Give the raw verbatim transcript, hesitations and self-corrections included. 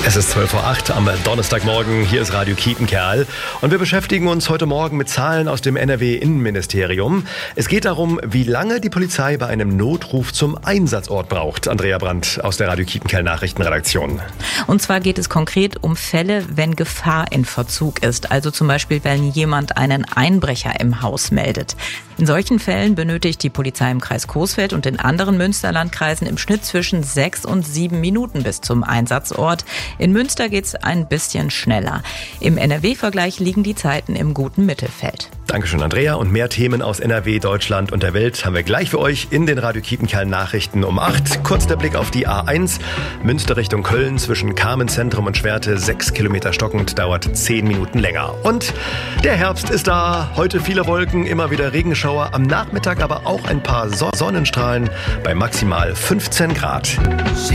Es ist zwölf Uhr acht am Donnerstagmorgen. Hier ist Radio Kiepenkerl. Und wir beschäftigen uns heute Morgen mit Zahlen aus dem N R W-Innenministerium. Es geht darum, wie lange die Polizei bei einem Notruf zum Einsatzort braucht. Andrea Brandt aus der Radio Kiepenkerl Nachrichtenredaktion. Und zwar geht es konkret um Fälle, wenn Gefahr in Verzug ist. Also zum Beispiel, wenn jemand einen Einbrecher im Haus meldet. In solchen Fällen benötigt die Polizei im Kreis Coesfeld und in anderen Münsterlandkreisen im Schnitt zwischen sechs und sieben Minuten bis zum Einsatzort. In Münster geht's ein bisschen schneller. Im N R W-Vergleich liegen die Zeiten im guten Mittelfeld. Dankeschön, Andrea. Und mehr Themen aus N R W, Deutschland und der Welt haben wir gleich für euch in den Radio Kiepenkerl Nachrichten um acht. Kurz der Blick auf die A eins. Münster Richtung Köln zwischen Carmenzentrum und Schwerte. Sechs Kilometer stockend, dauert zehn Minuten länger. Und der Herbst ist da. Heute viele Wolken, immer wieder Regenschauer. Am Nachmittag aber auch ein paar Sonnenstrahlen bei maximal fünfzehn Grad.